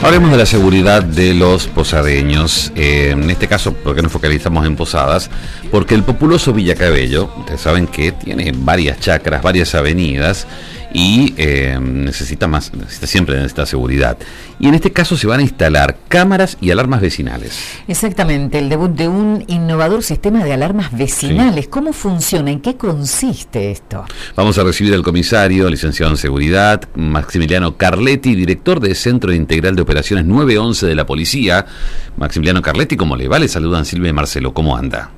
Hablemos de la seguridad de los posadeños. En este caso, ¿por qué nos focalizamos en Posadas? Porque el populoso Villa Cabello, ustedes saben que tiene varias chacras, varias avenidas y necesita siempre seguridad. Y en este caso se van a instalar cámaras y alarmas vecinales. Exactamente, el debut de un innovador sistema de alarmas vecinales. Sí. ¿Cómo funciona? ¿En qué consiste esto? Vamos a recibir al comisario, licenciado en Seguridad, Maximiliano Carletti, director del Centro Integral de Operaciones 911 de la Policía. Maximiliano Carletti, ¿cómo le va? Le saludan Silvia y Marcelo, ¿cómo anda?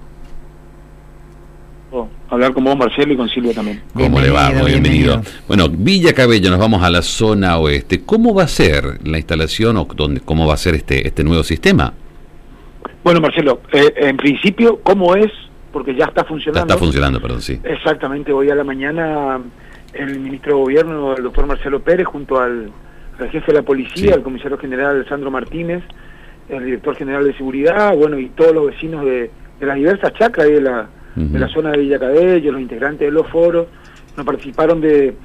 Hablar con vos, Marcelo, y con Silvia también. ¿Cómo le va? Muy bienvenido. Bueno, Villa Cabello, nos vamos a la zona oeste. ¿Cómo va a ser la instalación o cómo va a ser este nuevo sistema? Bueno, Marcelo, en principio, ¿cómo es? Porque ya está funcionando. Ya está funcionando, perdón, sí. Exactamente, hoy a la mañana el ministro de Gobierno, el doctor Marcelo Pérez, junto al jefe de la policía, sí, el comisario general Sandro Martínez, el director general de seguridad, bueno, y todos los vecinos de las diversas chacras y de la zona de Villa Cabello, los integrantes de los foros, nos participaron de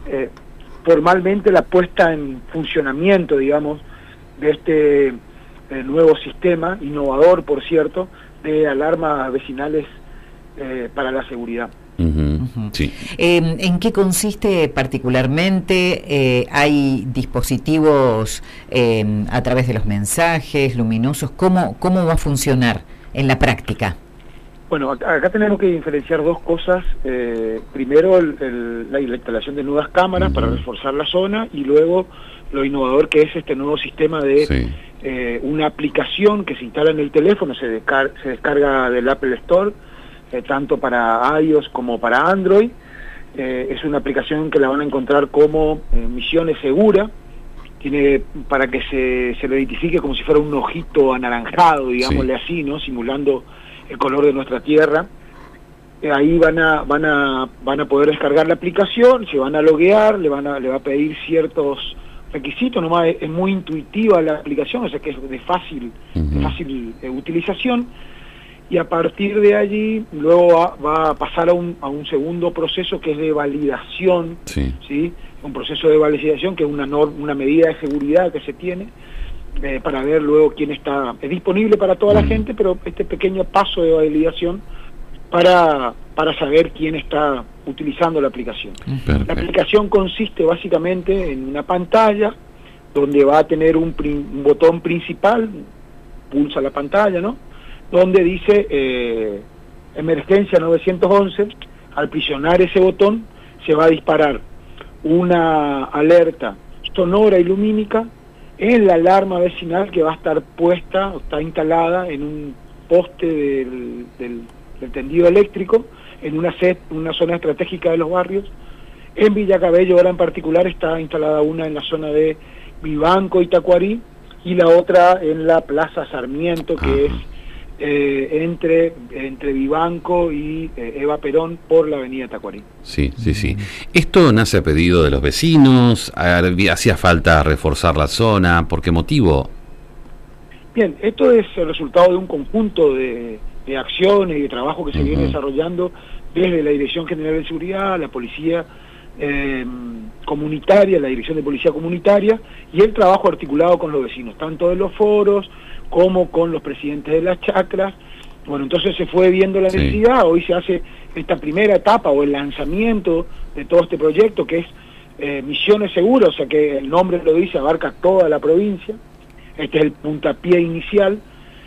formalmente la puesta en funcionamiento, digamos, de este nuevo sistema, innovador, por cierto, de alarmas vecinales para la seguridad. Sí. ¿En qué consiste particularmente? ¿Hay dispositivos a través de los mensajes luminosos? ¿Cómo va a funcionar en la práctica? Bueno, acá tenemos que diferenciar dos cosas. Primero, la instalación de nuevas cámaras para reforzar la zona, y luego lo innovador que es este nuevo sistema de una aplicación que se instala en el teléfono, se descarga del Apple Store, tanto para iOS como para Android. Es una aplicación que la van a encontrar como Misiones Segura. Tiene para que se lo identifique como si fuera un ojito anaranjado, digámosle así, ¿no? Simulando el color de nuestra tierra. Ahí van a poder descargar la aplicación, se van a loguear, le va a pedir ciertos requisitos, nomás es muy intuitiva la aplicación, o sea que es de fácil utilización, y a partir de allí luego va a pasar a un segundo proceso que es de validación, ¿sí? Un proceso de validación que es una medida de seguridad que se tiene, para ver luego quién está disponible para toda la gente, pero este pequeño paso de validación para saber quién está utilizando la aplicación. Perfecto. La aplicación consiste básicamente en una pantalla donde va a tener un botón principal, pulsa la pantalla, ¿no? Donde dice emergencia 911. Al presionar ese botón se va a disparar una alerta sonora y lumínica en la alarma vecinal que va a estar puesta, o está instalada en un poste del tendido eléctrico, en una zona estratégica de los barrios. En Villa Cabello ahora en particular está instalada una en la zona de Vivanco y Tacuarí, y la otra en la Plaza Sarmiento, que es entre Vivanco y Eva Perón, por la avenida Tacuarí. Sí. ¿Esto nace a pedido de los vecinos? ¿Hacía falta reforzar la zona? ¿Por qué motivo? Bien, esto es el resultado de un conjunto de acciones y de trabajo que se viene desarrollando desde la Dirección General de Seguridad, la Policía Comunitaria, la Dirección de Policía Comunitaria, y el trabajo articulado con los vecinos, tanto de los foros como con los presidentes de las chacras. Bueno, entonces se fue viendo la necesidad. Hoy se hace esta primera etapa o el lanzamiento de todo este proyecto, que es Misiones Seguras, o sea que el nombre lo dice, abarca toda la provincia. Este es el puntapié inicial,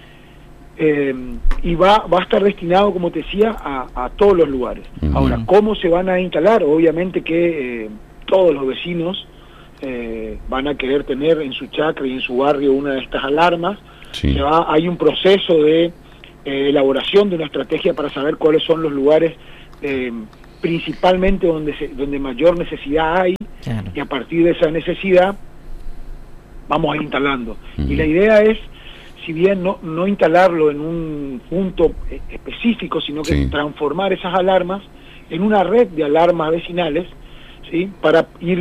y va a estar destinado, como te decía, a todos los lugares. Ahora, ¿cómo se van a instalar? Obviamente que todos los vecinos van a querer tener en su chacra y en su barrio una de estas alarmas. Hay un proceso de elaboración de una estrategia para saber cuáles son los lugares principalmente donde mayor necesidad hay, y a partir de esa necesidad vamos a ir instalando. Y la idea es, si bien no instalarlo en un punto específico, sino que transformar esas alarmas en una red de alarmas vecinales, ¿sí? Para ir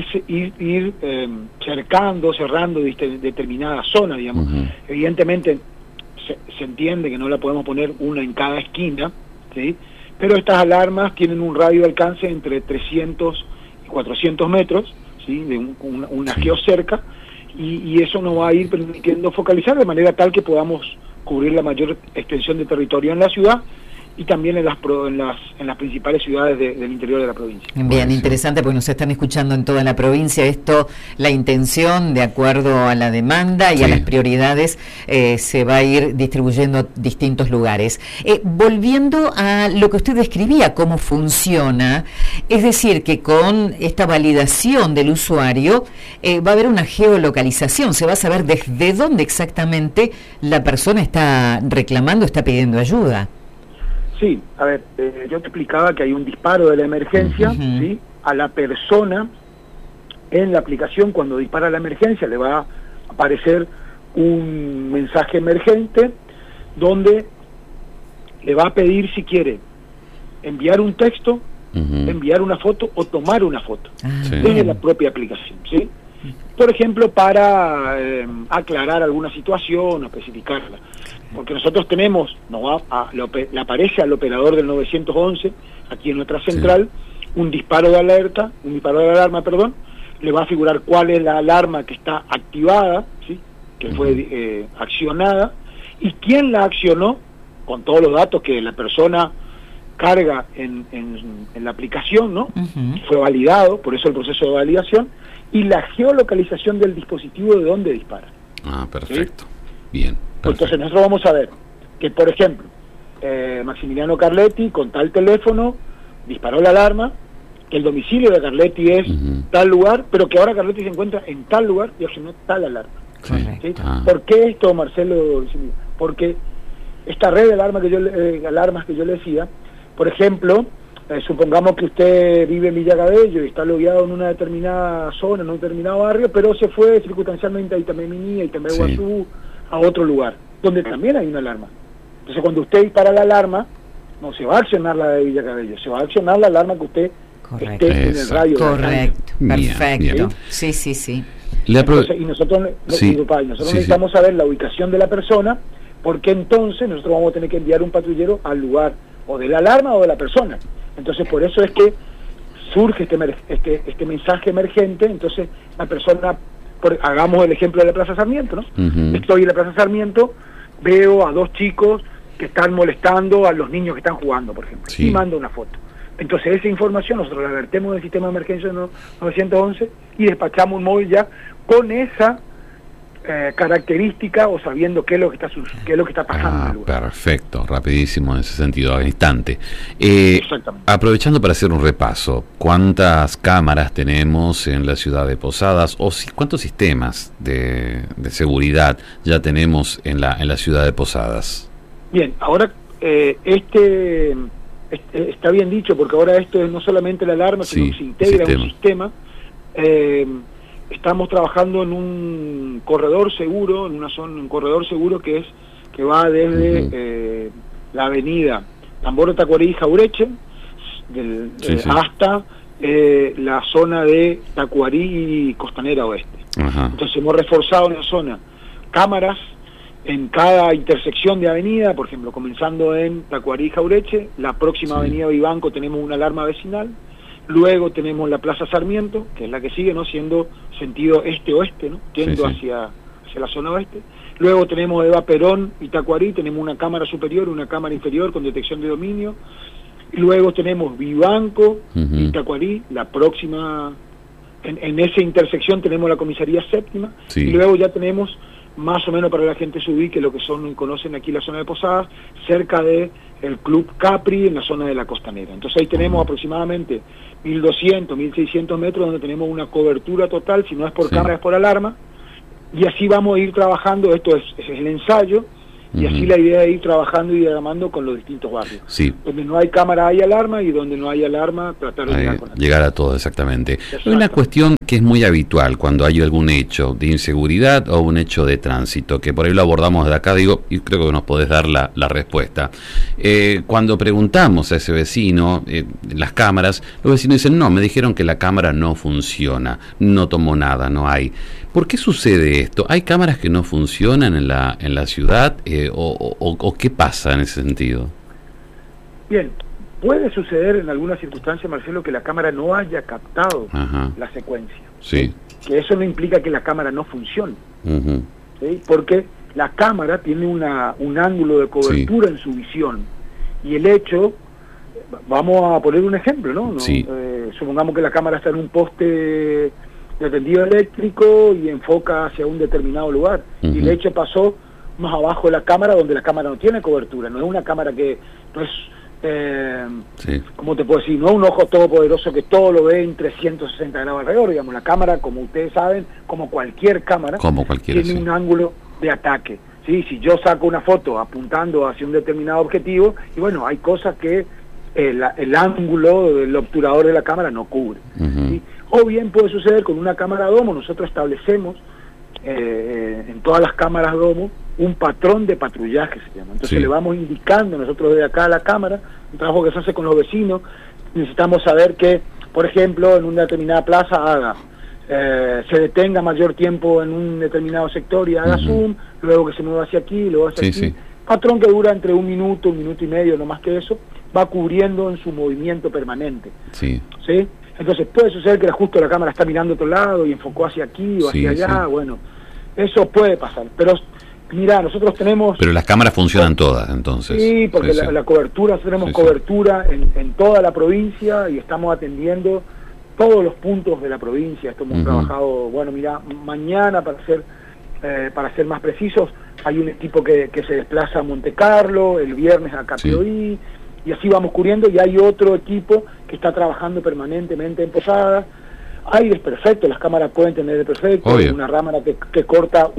cerrando determinada zona, digamos. Evidentemente se entiende que no la podemos poner una en cada esquina, ¿sí? Pero estas alarmas tienen un radio de alcance entre 300 y 400 metros, ¿sí? De una geocerca, y eso nos va a ir permitiendo focalizar de manera tal que podamos cubrir la mayor extensión de territorio en la ciudad y también en las principales ciudades del interior de la provincia. Bien, interesante, porque nos están escuchando en toda la provincia. Esto, la intención, de acuerdo a la demanda y a las prioridades, se va a ir distribuyendo a distintos lugares. Volviendo a lo que usted describía, cómo funciona, es decir, que con esta validación del usuario va a haber una geolocalización, se va a saber desde dónde exactamente la persona está reclamando, está pidiendo ayuda. Sí, a ver, yo te explicaba que hay un disparo de la emergencia, ¿sí? A la persona en la aplicación, cuando dispara la emergencia, le va a aparecer un mensaje emergente donde le va a pedir si quiere enviar un texto, enviar una foto o tomar una foto desde la propia aplicación, ¿sí? Por ejemplo, para aclarar alguna situación o especificarla. Porque nosotros tenemos, le aparece al operador del 911, aquí en nuestra central, un disparo de alarma, le va a figurar cuál es la alarma que está activada, ¿sí? Que fue accionada, y quién la accionó, con todos los datos que la persona carga en la aplicación, ¿no? Fue validado, por eso el proceso de validación, y la geolocalización del dispositivo de dónde dispara. Perfecto. ¿Sí? Bien. Perfecto. Entonces nosotros vamos a ver que, por ejemplo, Maximiliano Carletti con tal teléfono disparó la alarma, que el domicilio de Carletti es tal lugar, pero que ahora Carletti se encuentra en tal lugar y accionó tal alarma. ¿Sí? ¿Por qué esto, Marcelo? Porque esta red de alarmas que yo le decía, por ejemplo, supongamos que usted vive en Villa Cabello y está logueado en una determinada zona, en un determinado barrio, pero se fue circunstancialmente a Itamé-Miní, a Itamé-Guazú, a otro lugar, donde también hay una alarma. Entonces, cuando usted dispara la alarma, no se va a accionar la de Villa Cabello, se va a accionar la alarma que usted esté en el radio. Correcto, perfecto. Bien. Sí. Entonces, y nosotros necesitamos saber la ubicación de la persona, porque entonces nosotros vamos a tener que enviar un patrullero al lugar, o de la alarma o de la persona. Entonces, por eso es que surge este mensaje emergente. Entonces, la persona, hagamos el ejemplo de la Plaza Sarmiento, ¿no? Estoy en la Plaza Sarmiento, veo a dos chicos que están molestando a los niños que están jugando, por ejemplo, y mando una foto. Entonces, esa información nosotros la vertemos en el sistema de emergencia 911 y despachamos un móvil ya con esa característica, o sabiendo qué es lo que está pasando en el lugar. Perfecto, rapidísimo en ese sentido, al instante. Exactamente. Aprovechando para hacer un repaso, ¿cuántas cámaras tenemos en la ciudad de Posadas o cuántos sistemas de seguridad ya tenemos en la ciudad de Posadas? Bien, ahora está bien dicho, porque ahora esto es no solamente la alarma, sino que se integra un sistema. Estamos trabajando en un corredor seguro, un corredor seguro que va desde la avenida Tambor de Tacuarí y Jaureche hasta la zona de Tacuarí y Costanera Oeste. Entonces hemos reforzado en la zona cámaras en cada intersección de avenida, por ejemplo, comenzando en Tacuarí y Jaureche, la próxima avenida Vivanco tenemos una alarma vecinal. Luego tenemos la Plaza Sarmiento, que es la que sigue, ¿no? Siendo sentido este-oeste, ¿no? Yendo hacia la zona oeste. Luego tenemos Eva Perón y Tacuarí, tenemos una cámara superior, una cámara inferior con detección de dominio. Y luego tenemos Vivanco y Tacuarí, la próxima, en esa intersección tenemos la comisaría séptima. Y luego ya tenemos, más o menos para la gente se ubique, lo que conocen aquí la zona de Posadas, cerca de el Club Capri, en la zona de la Costanera. Entonces ahí tenemos aproximadamente 1.200, 1.600 metros donde tenemos una cobertura total, si no es por cámara es por alarma, y así vamos a ir trabajando. Esto es el ensayo, y así la idea es ir trabajando y diagramando con los distintos barrios. Donde no hay cámara hay alarma, y donde no hay alarma tratar de llegar a todo, exactamente. Hay una cuestión que es muy habitual cuando hay algún hecho de inseguridad o un hecho de tránsito, que por ahí lo abordamos de acá, digo, y creo que nos podés dar la respuesta. Cuando preguntamos a ese vecino, las cámaras, los vecinos dicen, no, me dijeron que la cámara no funciona, no tomó nada, no hay. ¿Por qué sucede esto? ¿Hay cámaras que no funcionan en la ciudad o qué pasa en ese sentido? Bien, puede suceder en alguna circunstancia, Marcelo, que la cámara no haya captado la secuencia. Sí. Que eso no implica que la cámara no funcione. ¿Sí? Porque la cámara tiene un ángulo de cobertura en su visión. Y el hecho, vamos a poner un ejemplo, ¿no? Sí. Supongamos que la cámara está en un poste de tendido eléctrico y enfoca hacia un determinado lugar. Y el hecho pasó más abajo de la cámara, donde la cámara no tiene cobertura. No es una cámara que no es... ¿cómo te puedo decir? No es un ojo todopoderoso que todo lo ve en 360 grados alrededor, digamos. La cámara, como ustedes saben, como cualquier cámara, tiene un ángulo de ataque. ¿Sí? Si yo saco una foto apuntando hacia un determinado objetivo, y bueno, hay cosas que el ángulo del obturador de la cámara no cubre. ¿Sí? O bien puede suceder con una cámara domo. Nosotros establecemos en todas las cámaras domo un patrón de patrullaje, se llama. Entonces le vamos indicando nosotros desde acá a la cámara, un trabajo que se hace con los vecinos. Necesitamos saber que, por ejemplo, en una determinada plaza se detenga mayor tiempo en un determinado sector y haga zoom, luego que se mueva hacia aquí, luego hacia aquí. Patrón que dura entre 1 minuto, 1 minuto y medio, no más que eso, va cubriendo en su movimiento permanente. ¿Sí? Entonces puede suceder que justo la cámara está mirando a otro lado y enfocó hacia aquí o hacia allá, bueno, eso puede pasar, pero mira, nosotros tenemos... Pero las cámaras funcionan todas, entonces. Sí, porque la cobertura, tenemos cobertura en toda la provincia y estamos atendiendo todos los puntos de la provincia. Esto hemos trabajado, bueno, mira, mañana, para ser más precisos, hay un equipo que se desplaza a Monte Carlo, el viernes a Capiodí, y así vamos cubriendo, y hay otro equipo que está trabajando permanentemente en Posadas. Hay desperfectos, las cámaras pueden tener desperfectos, una cámara que corta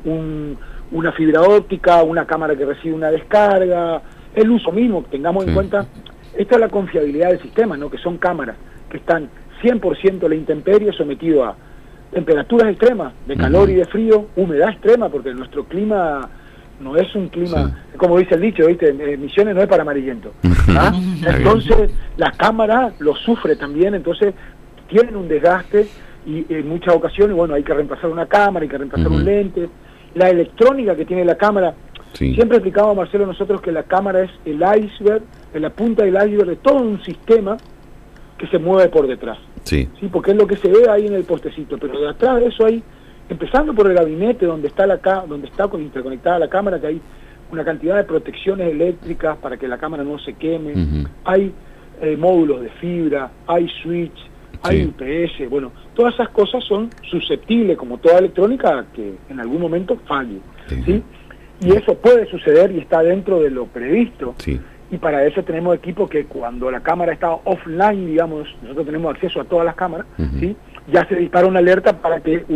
una fibra óptica, una cámara que recibe una descarga, el uso mismo, tengamos en cuenta, esta es la confiabilidad del sistema, ¿no? Que son cámaras que están 100% a la intemperie, sometido a temperaturas extremas, de calor y de frío, humedad extrema, porque nuestro clima no es un clima, como dice el dicho, ¿viste? Misiones no es para amarillento. Entonces, la cámara lo sufre también, entonces tienen un desgaste y en muchas ocasiones, bueno, hay que reemplazar una cámara, hay que reemplazar un lente. La electrónica que tiene la cámara, siempre explicamos, Marcelo, nosotros que la cámara es el iceberg, en la punta del iceberg de todo un sistema que se mueve por detrás. Sí, porque es lo que se ve ahí en el postecito, pero de atrás de eso hay, empezando por el gabinete donde está interconectada la cámara, que hay una cantidad de protecciones eléctricas para que la cámara no se queme, hay módulos de fibra, hay switch, hay UPS, bueno, todas esas cosas son susceptibles, como toda electrónica, que en algún momento falle, ¿sí? Y eso puede suceder y está dentro de lo previsto. Y para eso tenemos equipos que cuando la cámara está offline, digamos, nosotros tenemos acceso a todas las cámaras, ¿sí? Ya se dispara una alerta para que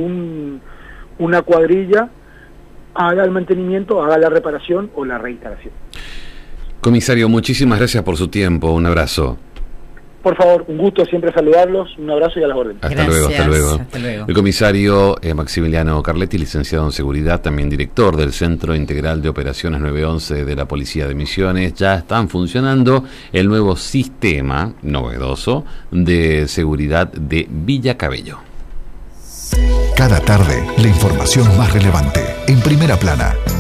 una cuadrilla haga el mantenimiento, haga la reparación o la reinstalación. Comisario, muchísimas gracias por su tiempo, un abrazo. Por favor, un gusto siempre saludarlos, un abrazo y a las órdenes. Hasta luego. El comisario Maximiliano Carletti, licenciado en Seguridad, también director del Centro Integral de Operaciones 911 de la Policía de Misiones. Ya están funcionando el nuevo sistema novedoso de seguridad de Villa Cabello. Cada tarde, la información más relevante, en primera plana.